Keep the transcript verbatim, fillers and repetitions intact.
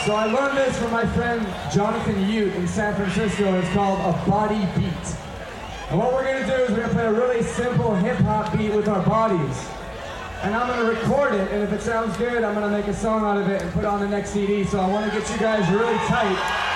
So I learned this from my friend Jonathan Ute in San Francisco. It's called a body beat. And what we're gonna do is we're gonna play a really simple hip hop beat with our bodies. And I'm gonna record it, and if it sounds good, I'm gonna make a song out of it and put it on the next C D. So I wanna get you guys really tight.